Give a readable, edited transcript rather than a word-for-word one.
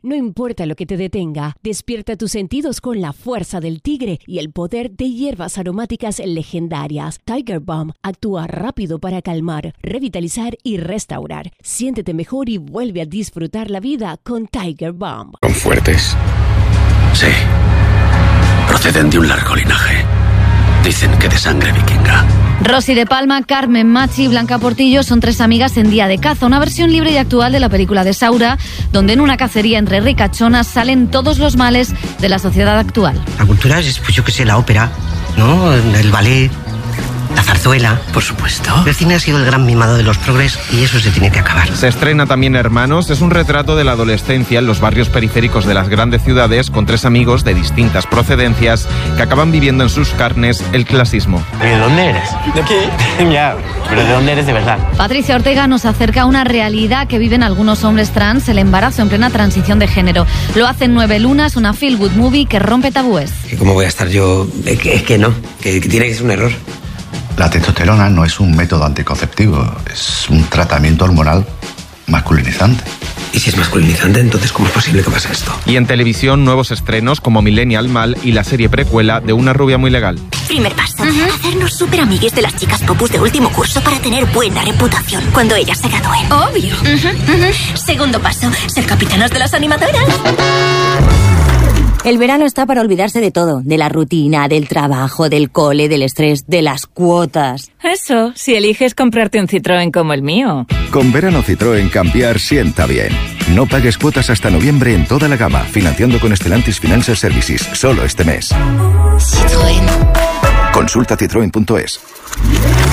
No importa lo que te detenga, despierta tus sentidos con la fuerza del tigre y el poder de hierbas aromáticas legendarias. Tiger Balm actúa rápido para calmar, revitalizar y restaurar. Siéntete mejor y vuelve a disfrutar la vida con Tiger Balm. ¿Son fuertes? Sí. Proceden de un largo linaje. Dicen que de sangre vikinga. Rosy de Palma, Carmen Machi y Blanca Portillo son 3 amigas en día de caza, una versión libre y actual de la película de Saura, donde en una cacería entre ricachonas salen todos los males de la sociedad actual. La cultura es, pues yo qué sé, la ópera, ¿no? El ballet, la zarzuela. Por supuesto. El cine ha sido el gran mimado de los progres y eso se tiene que acabar. Se estrena también Hermanos, es un retrato de la adolescencia en los barrios periféricos de las grandes ciudades con 3 amigos de distintas procedencias que acaban viviendo en sus carnes el clasismo. ¿De dónde eres? ¿De aquí? Ya, pero ¿de dónde eres de verdad? Patricia Ortega nos acerca a una realidad que viven algunos hombres trans, el embarazo en plena transición de género. Lo hace en 9 lunas, una feel good movie que rompe tabúes. ¿Cómo voy a estar yo? Es que no, que tiene que ser un error. La testosterona no es un método anticonceptivo, es un tratamiento hormonal masculinizante. Y si es masculinizante, entonces ¿cómo es posible que pase esto? Y en televisión, nuevos estrenos como Millennial Mal y la serie precuela de Una rubia muy legal. Primer paso, hacernos súper amigues de las chicas popus de último curso para tener buena reputación cuando ellas se gradúen. Obvio. Segundo paso, ser capitanas de las animadoras. El verano está para olvidarse de todo, de la rutina, del trabajo, del cole, del estrés, de las cuotas. Eso, si eliges comprarte un Citroën como el mío. Con verano Citroën cambiar sienta bien. No pagues cuotas hasta noviembre en toda la gama, financiando con Stellantis Financial Services, solo este mes. Citroën. Consulta citroen.es.